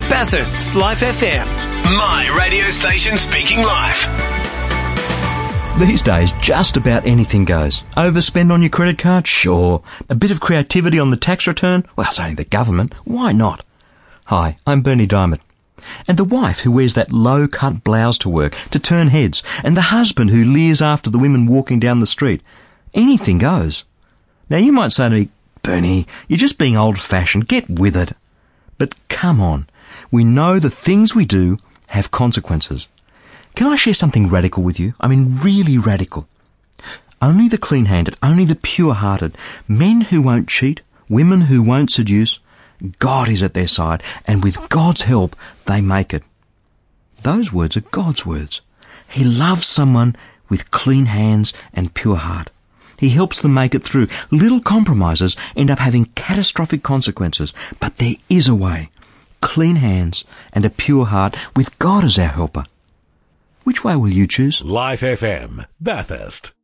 Bathurst's Life FM. My radio station speaking life. These days, just about anything goes. Overspend on your credit card? Sure. A bit of creativity on the tax return? Well, it's only the government. Why not? Hi, I'm Bernie Diamond. And the wife who wears that low-cut blouse to work to turn heads, and the husband who leers after the women walking down the street. Anything goes. Now, you might say to me, Bernie, you're just being old-fashioned. Get with it. But come on. We know the things we do have consequences. Can I share something radical with you? I mean, really radical. Only the clean-handed, only the pure-hearted, men who won't cheat, women who won't seduce, God is at their side, and with God's help, they make it. Those words are God's words. He loves someone with clean hands and pure heart. He helps them make it through. Little compromises end up having catastrophic consequences, but there is a way. Clean hands and a pure heart with God as our helper. Which way will you choose? Life FM, Bathurst.